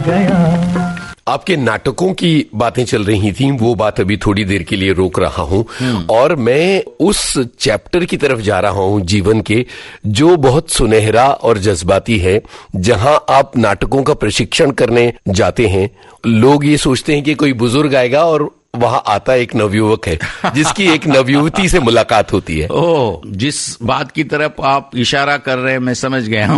गया। आपके नाटकों की बातें चल रही थी, वो बात अभी थोड़ी देर के लिए रोक रहा हूं और मैं उस चैप्टर की तरफ जा रहा हूं जीवन के जो बहुत सुनहरा और जज्बाती है, जहां आप नाटकों का प्रशिक्षण करने जाते हैं। लोग ये सोचते हैं कि कोई बुजुर्ग आएगा और वहां आता एक नवयुवक है जिसकी एक नवयुवती से मुलाकात होती है। ओह, जिस बात की तरफ आप इशारा कर रहे हैं मैं समझ गया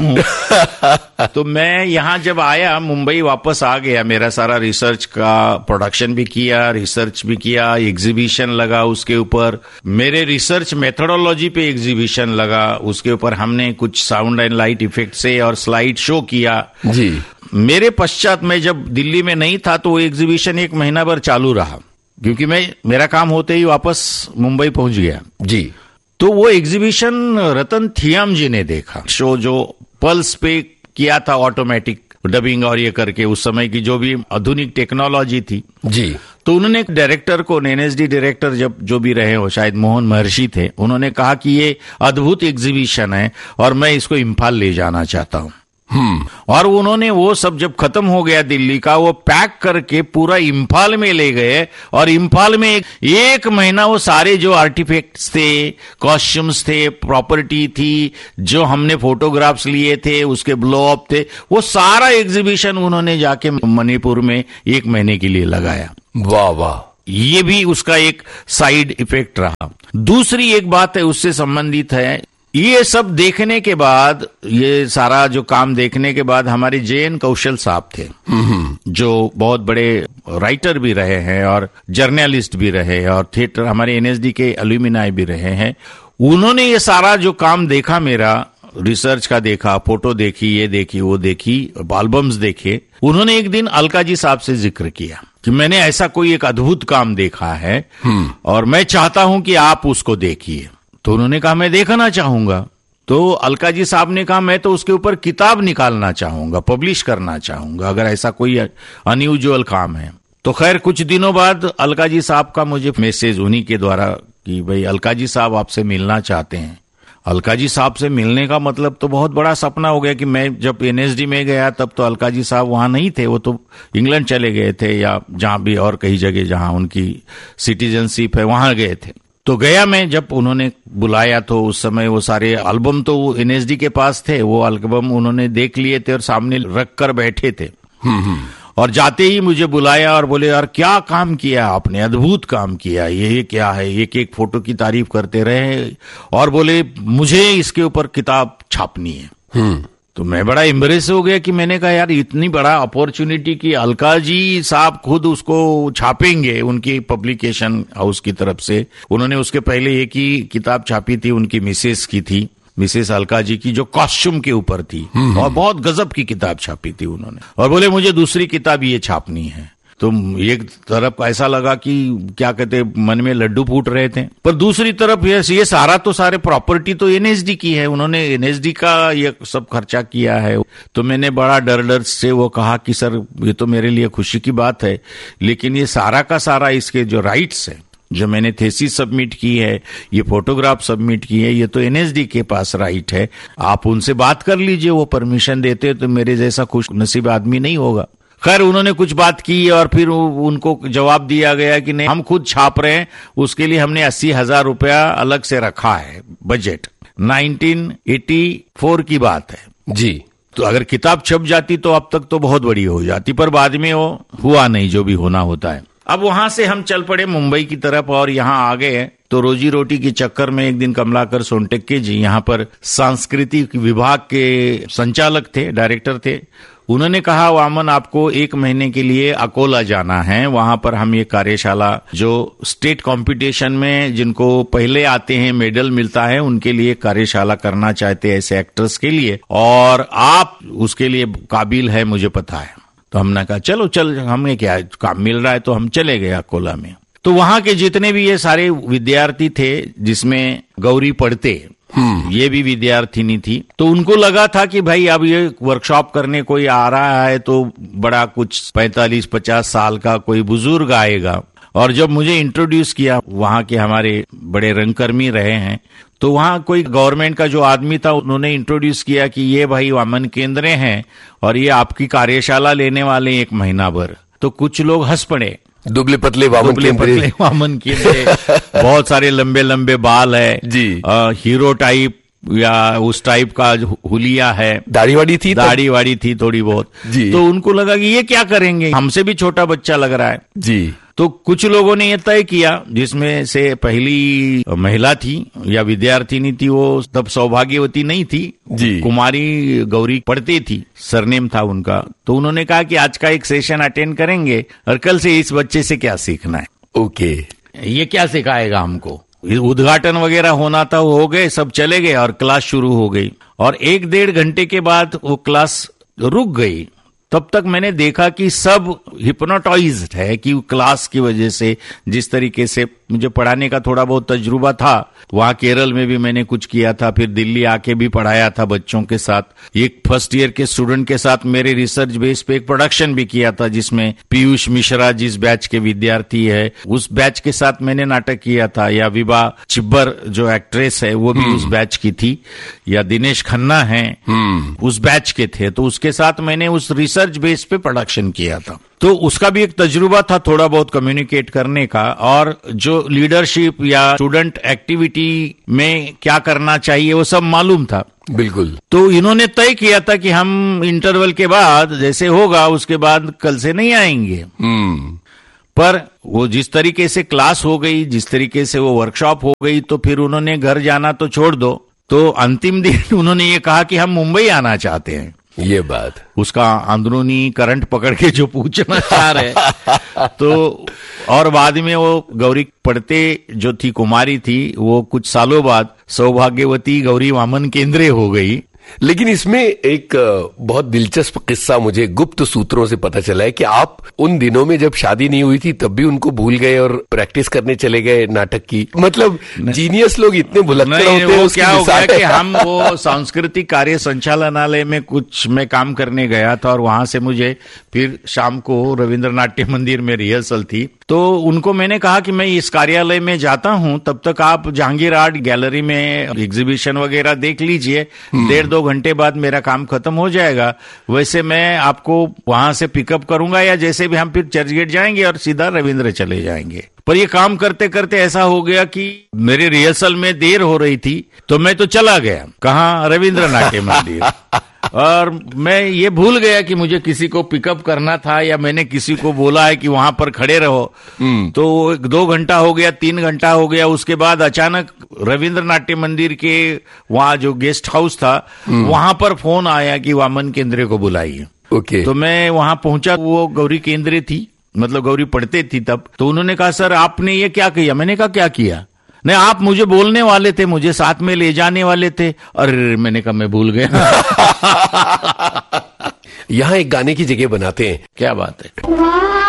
हूं। तो मैं यहां जब आया, मुंबई वापस आ गया, मेरा सारा रिसर्च का प्रोडक्शन भी किया, रिसर्च भी किया, एग्जीबिशन लगा उसके ऊपर, मेरे रिसर्च मेथोडोलॉजी पे एग्जीबिशन लगा, उसके ऊपर हमने कुछ साउंड एंड लाइट इफेक्ट से और स्लाइड शो किया जी। मेरे पश्चात मैं जब दिल्ली में नहीं था तो वो एग्जीबिशन 1 महीना भर चालू रहा, क्योंकि मैं मेरा काम होते ही वापस मुंबई पहुंच गया जी। तो वो एग्जीबिशन रतन थियाम जी ने देखा, शो जो पल्स पे किया था, ऑटोमेटिक डबिंग और ये करके, उस समय की जो भी आधुनिक टेक्नोलॉजी थी जी। तो उन्होंने एक डायरेक्टर को, एनएसडी डायरेक्टर जब जो भी रहे हो, शायद मोहन महर्षि थे, उन्होंने कहा कि ये अद्भुत एग्जीबिशन है और मैं इसको इम्फाल ले जाना चाहता हूं। और उन्होंने वो सब जब खत्म हो गया दिल्ली का, वो पैक करके पूरा इम्फाल में ले गए और इम्फाल में एक महीना वो सारे जो आर्टिफैक्ट्स थे, कॉस्ट्यूम्स थे, प्रॉपर्टी थी, जो हमने फोटोग्राफ्स लिए थे, उसके ब्लो अप थे, वो सारा एग्जीबिशन उन्होंने जाके मणिपुर में 1 महीने के लिए लगाया। वाह वाह, ये भी उसका एक साइड इफेक्ट रहा। दूसरी एक बात है उससे संबंधित है, ये सब देखने के बाद, ये सारा जो काम देखने के बाद, हमारे जे.एन. कौशल साहब थे जो बहुत बड़े राइटर भी रहे हैं और जर्नलिस्ट भी रहे और थिएटर, हमारे एनएसडी के एल्यूमिनाई भी रहे हैं। उन्होंने ये सारा जो काम देखा, मेरा रिसर्च का देखा, फोटो देखी, ये देखी, वो देखी, एल्बम्स देखे। उन्होंने एक दिन अलका जी साहब से जिक्र किया कि मैंने ऐसा कोई एक अद्भुत काम देखा है और मैं चाहता हूं कि आप उसको देखिए। तो उन्होंने कहा मैं देखना चाहूंगा। तो अलका जी साहब ने कहा मैं तो उसके ऊपर किताब निकालना चाहूंगा, पब्लिश करना चाहूंगा, अगर ऐसा कोई अनयूजुअल काम है। तो खैर कुछ दिनों बाद अलका जी साहब का मुझे मैसेज उन्हीं के द्वारा कि भाई अलका जी साहब आपसे मिलना चाहते हैं। अलका जी साहब से मिलने का मतलब तो बहुत बड़ा सपना हो गया कि मैं जब एनएसडी में गया तब तो अलका जी साहब वहां नहीं थे, वो तो इंग्लैंड चले गए थे या जहां भी और कई जगह जहां उनकी सिटीजनशिप है वहां गए थे। तो गया मैं, जब उन्होंने बुलाया तो उस समय वो सारे एल्बम तो एनएसडी के पास थे, वो एल्बम उन्होंने देख लिए थे और सामने रख कर बैठे थे। और जाते ही मुझे बुलाया और बोले यार क्या काम किया आपने, अद्भुत काम किया, ये क्या है, एक एक फोटो की तारीफ करते रहे और बोले मुझे इसके ऊपर किताब छापनी है। तो मैं बड़ा एम्ब्रेस हो गया कि मैंने कहा यार इतनी बड़ा अपॉर्चुनिटी की अलका जी साहब खुद उसको छापेंगे, उनकी पब्लिकेशन हाउस की तरफ से। उन्होंने उसके पहले एक ही किताब छापी थी, उनकी मिसेस की थी, मिसेस अलका जी की, जो कॉस्ट्यूम के ऊपर थी और बहुत गजब की किताब छापी थी उन्होंने। और बोले मुझे दूसरी किताब ये छापनी है। तो एक तरफ ऐसा लगा कि क्या कहते, मन में लड्डू फूट रहे थे, पर दूसरी तरफ ये सारा तो सारे प्रॉपर्टी तो एनएसडी की है, उन्होंने एनएसडी का ये सब खर्चा किया है। तो मैंने बड़ा डर से वो कहा कि सर ये तो मेरे लिए खुशी की बात है, लेकिन ये सारा का सारा इसके जो राइट्स है, जो मैंने थेसिस सबमिट की है, ये फोटोग्राफ सबमिट की है, ये तो एनएसडी के पास राइट है। आप उनसे बात कर लीजिए, वो परमिशन देते तो मेरे जैसा खुश नसीब आदमी नहीं होगा। खैर उन्होंने कुछ बात की और फिर उनको जवाब दिया गया कि नहीं, हम खुद छाप रहे हैं, उसके लिए हमने 80,000 रुपया अलग से रखा है बजट। 1984 की बात है जी। तो अगर किताब छप जाती तो अब तक तो बहुत बड़ी हो जाती, पर बाद में वो हुआ नहीं, जो भी होना होता है। अब वहां से हम चल पड़े मुंबई की तरफ और यहाँ आ गए। तो रोजी रोटी के चक्कर में एक दिन कमलाकर सोनटक्के जी यहाँ पर सांस्कृतिक विभाग के संचालक थे, डायरेक्टर थे। उन्होंने कहा वामन आपको 1 महीने के लिए अकोला जाना है, वहां पर हम ये कार्यशाला जो स्टेट कंपटीशन में जिनको पहले आते हैं मेडल मिलता है उनके लिए कार्यशाला करना चाहते हैं ऐसे एक्टर्स के लिए, और आप उसके लिए काबिल है मुझे पता है। तो हमने कहा चलो हमें क्या काम मिल रहा है, तो हम चले गए अकोला में। तो वहां के जितने भी ये सारे विद्यार्थी थे, जिसमें गौरी पढ़ते ये भी विद्यार्थिनी थी, तो उनको लगा था कि भाई अब ये वर्कशॉप करने कोई आ रहा है तो बड़ा कुछ 45-50 साल का कोई बुजुर्ग आएगा। और जब मुझे इंट्रोड्यूस किया, वहां के हमारे बड़े रंगकर्मी रहे हैं, तो वहां कोई गवर्नमेंट का जो आदमी था उन्होंने इंट्रोड्यूस किया कि ये भाई वामन केंद्र हैं और ये आपकी कार्यशाला लेने वाले 1 महीना भर। तो कुछ लोग हंस पड़े, दुबले पतले वामन केंद्र बहुत सारे लंबे लंबे बाल है जी, हीरो टाइप या उस टाइप का हुलिया है, दाढ़ी वाड़ी थी थोड़ी बहुत जी। तो उनको लगा कि ये क्या करेंगे, हमसे भी छोटा बच्चा लग रहा है जी। तो कुछ लोगों ने यह तय किया, जिसमें से पहली महिला थी या विद्यार्थिनी थी, वो तब सौभाग्यवती नहीं थी जी, कुमारी गौरी पढ़ती थी, सरनेम था उनका। तो उन्होंने कहा कि आज का एक सेशन अटेंड करेंगे और कल से इस बच्चे से क्या सीखना है, ओके, ये क्या सिखाएगा हमको। उद्घाटन वगैरह होना था, वो हो गए, सब चले गए और क्लास शुरू हो गई। और 1-1.5 घंटे के बाद वो क्लास रुक गई। तब तक मैंने देखा कि सब हिप्नोटाइज्ड है कि क्लास की वजह से, जिस तरीके से मुझे पढ़ाने का थोड़ा बहुत तजुर्बा था, वहां केरल में भी मैंने कुछ किया था, फिर दिल्ली आके भी पढ़ाया था बच्चों के साथ। एक फर्स्ट ईयर के स्टूडेंट के साथ मेरे रिसर्च बेस पे एक प्रोडक्शन भी किया था, जिसमें पीयूष मिश्रा जिस बैच के विद्यार्थी है उस बैच के साथ मैंने नाटक किया था, या विभा चिब्बर जो एक्ट्रेस है वो भी उस बैच की थी, या दिनेश खन्ना है उस बैच के थे। तो उसके साथ मैंने उस रिसर्च बेस पे प्रोडक्शन किया था। तो उसका भी एक तजुर्बा था थोड़ा बहुत कम्युनिकेट करने का, और जो लीडरशिप या स्टूडेंट एक्टिविटी में क्या करना चाहिए वो सब मालूम था। बिल्कुल। तो इन्होंने तय किया था कि हम इंटरवल के बाद जैसे होगा उसके बाद कल से नहीं आएंगे। पर वो जिस तरीके से क्लास हो गई, जिस तरीके से वो वर्कशॉप हो गई, तो फिर उन्होंने घर जाना तो छोड़ दो, तो अंतिम दिन उन्होंने ये कहा कि हम मुंबई आना चाहते हैं। ये बात उसका अंदरूनी करंट पकड़ के जो पूछना चाह रहे तो, और बाद में वो गौरी पढ़ते जो थी कुमारी थी, वो कुछ सालों बाद सौभाग्यवती गौरी वामन केंद्रे हो गई। लेकिन इसमें एक बहुत दिलचस्प किस्सा मुझे गुप्त सूत्रों से पता चला है कि आप उन दिनों में जब शादी नहीं हुई थी तब भी उनको भूल गए और प्रैक्टिस करने चले गए नाटक की। मतलब जीनियस लोग इतने भुलक्कड़ होते हैं। क्या हो गया कि हम वो सांस्कृतिक कार्य संचालनालय में कुछ मैं काम करने गया था, और वहां से मुझे फिर शाम को रविंद्र नाट्य मंदिर में रिहर्सल थी। तो उनको मैंने कहा कि मैं इस कार्यालय में जाता हूं, तब तक आप जहांगीर आर्ट गैलरी में एग्जीबिशन वगैरह देख लीजिए, 1.5-2 घंटे बाद मेरा काम खत्म हो जाएगा। वैसे मैं आपको वहां से पिकअप करूंगा, या जैसे भी हम फिर चर्चगेट जाएंगे और सीधा रविंद्र चले जाएंगे। पर ये काम करते करते ऐसा हो गया कि मेरे रिहर्सल में देर हो रही थी, तो मैं तो चला गया कहाँ, रविंद्र नाट्य मंदिर। और मैं ये भूल गया कि मुझे किसी को पिकअप करना था, या मैंने किसी को बोला है कि वहां पर खड़े रहो। तो 2 घंटा हो गया, 3 घंटा हो गया। उसके बाद अचानक रविंद्र नाट्य मंदिर के वहां जो गेस्ट हाउस था वहां पर फोन आया कि वामन केंद्रे को बुलाइए। ओके। तो मैं वहां पहुंचा, वो गौरी केंद्रे थी, मतलब गौरी पढ़ते थी तब। तो उन्होंने कहा सर आपने ये क्या किया? मैंने कहा क्या किया? नहीं, आप मुझे बोलने वाले थे, मुझे साथ में ले जाने वाले थे। अरे मैंने कहा मैं भूल गया। यहाँ एक गाने की जगह बनाते हैं। क्या बात है।